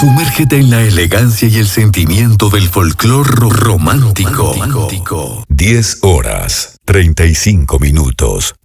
Sumérgete en la elegancia y el sentimiento del folclore romántico. 10 horas, 35 minutos.